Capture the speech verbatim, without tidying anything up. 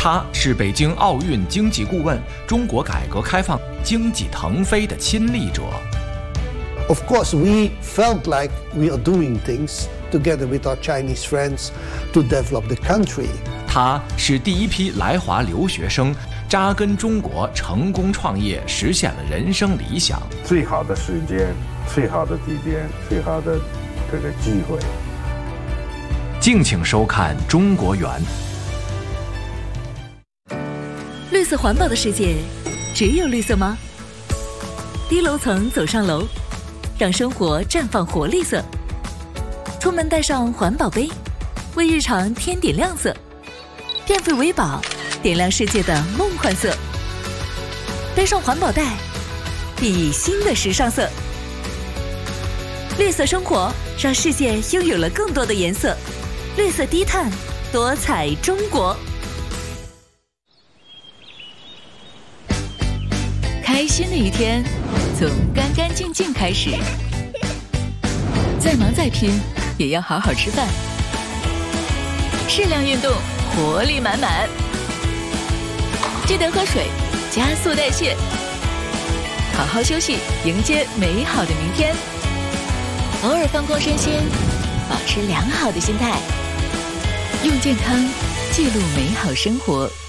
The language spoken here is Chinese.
他是北京奥运经济顾问，中国改革开放经济腾飞的亲历者。 Of course, we felt like we are doing things together with our Chinese friends to develop the country. 他是第一批来华留学生，扎根中国，成功创业，实现了人生理想。 最好的时间，最好的地点，最好的这个机会。 敬请收看《中国园》。 绿色环保的世界，只有绿色吗？低楼层走上楼，让生活绽放活力色。出门带上环保杯，为日常添点亮色。变废为宝，点亮世界的梦幻色。背上环保袋，熠熠新的时尚色。绿色生活，让世界拥有了更多的颜色。绿色低碳，多彩中国。开心的一天，从干干净净开始。再忙再拼，也要好好吃饭。适量运动，活力满满。记得喝水，加速代谢。好好休息，迎接美好的明天。偶尔放空身心，保持良好的心态。用健康记录美好生活。